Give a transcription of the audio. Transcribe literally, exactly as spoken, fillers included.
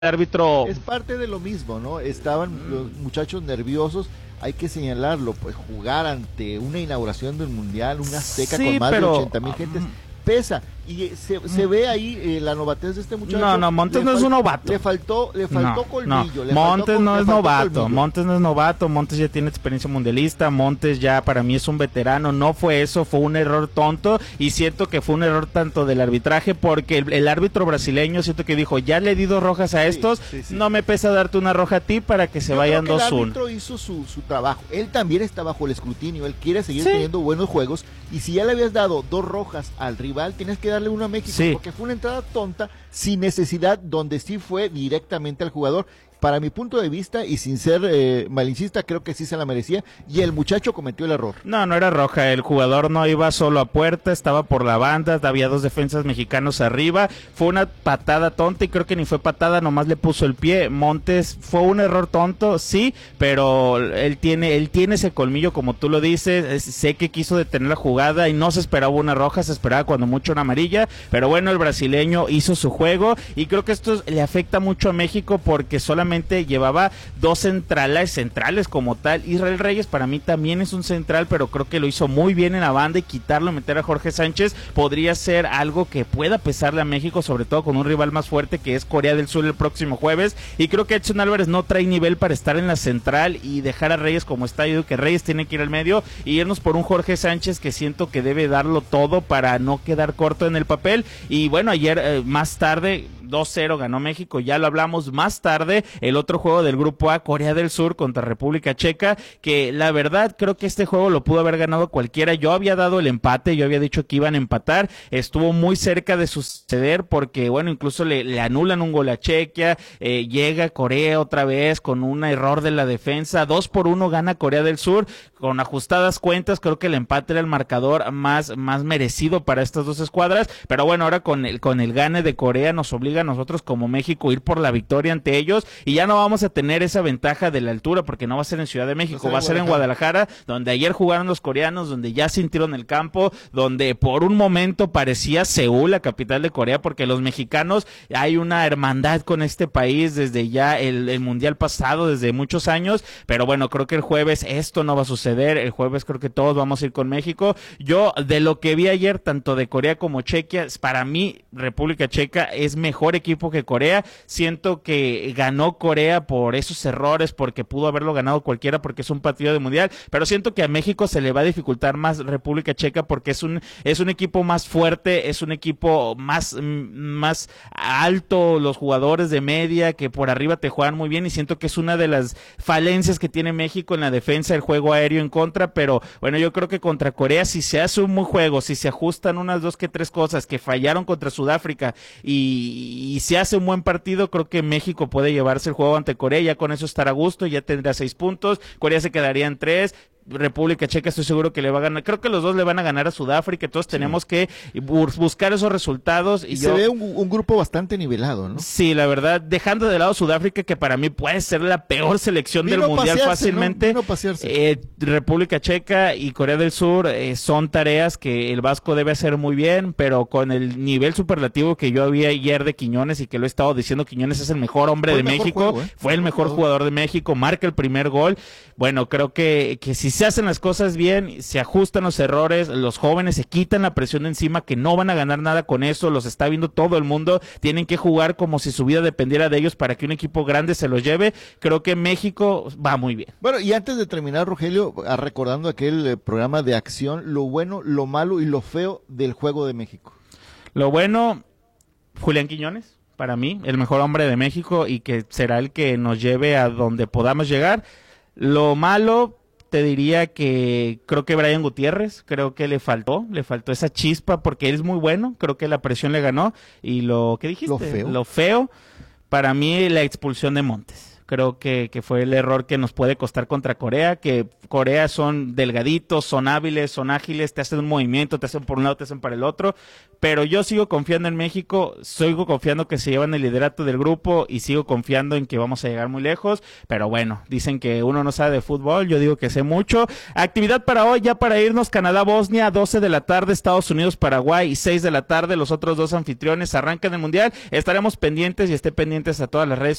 árbitro. Es parte de lo mismo, ¿no? Estaban los muchachos nerviosos, hay que señalarlo, pues jugar ante una inauguración del Mundial, una Azteca Sí, con más pero, de ochenta mil gentes, pesa, y se, se ve ahí eh, la novatez de este muchacho. No, no, Montes no es un novato. Le faltó, le faltó no, colmillo. No. Le Montes faltó, no le es faltó novato, colmillo. Montes no es novato, Montes ya tiene experiencia mundialista, Montes ya para mí es un veterano, no fue eso, fue un error tonto, y siento que fue un error tanto del arbitraje, porque el, el árbitro brasileño siento que dijo, ya le di dos rojas a estos, sí, sí, sí. no me pesa darte una roja a ti para que se Yo vayan creo que dos uno. El árbitro hizo su, su trabajo, él también está bajo el escrutinio, él quiere seguir sí. teniendo buenos juegos, y si ya le habías dado dos rojas al rival, tienes que darle una a México, sí. porque fue una entrada tonta, sin necesidad, donde sí fue directamente al jugador. Para mi punto de vista, y sin ser eh, malinchista, creo que sí se la merecía, y el muchacho cometió el error. No, no era roja, el jugador no iba solo a puerta, estaba por la banda, había dos defensas mexicanos arriba, fue una patada tonta, y creo que ni fue patada, nomás le puso el pie. Montes, fue un error tonto, sí, pero él tiene, él tiene ese colmillo, como tú lo dices, sé que quiso detener la jugada, y no se esperaba una roja, se esperaba cuando mucho una amarilla, pero bueno, el brasileño hizo su juego, y creo que esto le afecta mucho a México, porque solamente llevaba dos centrales, centrales como tal. Israel Reyes para mí también es un central, pero creo que lo hizo muy bien en la banda, y quitarlo, meter a Jorge Sánchez podría ser algo que pueda pesarle a México, sobre todo con un rival más fuerte que es Corea del Sur el próximo jueves, y creo que Edson Álvarez no trae nivel para estar en la central y dejar a Reyes como está. Yo digo que Reyes tiene que ir al medio y irnos por un Jorge Sánchez que siento que debe darlo todo para no quedar corto en el papel. Y bueno, ayer eh, más tarde dos cero ganó México, ya lo hablamos. Más tarde el otro juego del grupo A, Corea del Sur contra República Checa, que la verdad creo que este juego lo pudo haber ganado cualquiera. Yo había dado el empate, yo había dicho que iban a empatar, estuvo muy cerca de suceder porque bueno, incluso le, le anulan un gol a Chequia, eh, llega Corea otra vez con un error de la defensa, dos por uno gana Corea del Sur, con ajustadas cuentas creo que el empate era el marcador más, más merecido para estas dos escuadras, pero bueno, ahora con el, con el gane de Corea nos obliga a nosotros como México ir por la victoria ante ellos, y ya no vamos a tener esa ventaja de la altura porque no va a ser en Ciudad de México, va a ser en Guadalajara, donde ayer jugaron los coreanos, donde ya sintieron el campo, donde por un momento parecía Seúl, la capital de Corea, porque los mexicanos hay una hermandad con este país desde ya el, el mundial pasado, desde muchos años, pero bueno, creo que el jueves esto no va a suceder, el jueves creo que todos vamos a ir con México. Yo de lo que vi ayer, tanto de Corea como Chequia, para mí República Checa es mejor equipo que Corea, siento que ganó Corea por esos errores, porque pudo haberlo ganado cualquiera porque es un partido de mundial, pero siento que a México se le va a dificultar más República Checa porque es un es un equipo más fuerte, es un equipo más más alto, los jugadores de media que por arriba te juegan muy bien, y siento que es una de las falencias que tiene México en la defensa, el juego aéreo en contra, pero bueno, yo creo que contra Corea si se hace un buen juego, si se ajustan unas dos que tres cosas que fallaron contra Sudáfrica y, y se hace un buen partido, creo que México puede llevarse el juego ante Corea, ya con eso estará a gusto, ya tendrá seis puntos, Corea se quedaría en tres, República Checa estoy seguro que le va a ganar, creo que los dos le van a ganar a Sudáfrica, entonces sí. tenemos que bus buscar esos resultados. Y, y yo, se ve un, un grupo bastante nivelado, ¿no? Sí, la verdad, dejando de lado Sudáfrica, que para mí puede ser la peor selección Vino del mundial fácilmente, ¿no? eh, República Checa y Corea del Sur eh, son tareas que el Vasco debe hacer muy bien, pero con el nivel superlativo que yo vi ayer de Quiñones, y que lo he estado diciendo, Quiñones es el mejor hombre de México, juego, ¿eh? fue el mejor jugador de México, marca el primer gol, bueno, creo que, que si se hacen las cosas bien, se ajustan los errores, los jóvenes se quitan la presión de encima, que no van a ganar nada con eso, los está viendo todo el mundo, tienen que jugar como si su vida dependiera de ellos para que un equipo grande se los lleve, creo que México va muy bien. Bueno, y antes de terminar, Rogelio, recordando aquel eh, programa de acción, lo bueno, lo malo y lo feo del juego de México. Lo bueno, Julián Quiñones, para mí, el mejor hombre de México, y que será el que nos lleve a donde podamos llegar. Lo malo, te diría que creo que Brian Gutiérrez, creo que le faltó, le faltó esa chispa, porque él es muy bueno, creo que la presión le ganó, y lo que dijiste, lo feo, lo feo para mí la expulsión de Montes. creo que, que fue el error que nos puede costar contra Corea, que Corea son delgaditos, son hábiles, son ágiles, te hacen un movimiento, te hacen por un lado, te hacen para el otro, pero yo sigo confiando en México, sigo confiando que se llevan el liderato del grupo y sigo confiando en que vamos a llegar muy lejos, pero bueno, dicen que uno no sabe de fútbol, yo digo que sé mucho. Actividad para hoy, ya para irnos, Canadá-Bosnia, doce de la tarde, Estados Unidos-Paraguay, seis de la tarde, los otros dos anfitriones arrancan el Mundial, estaremos pendientes y esté pendientes a todas las redes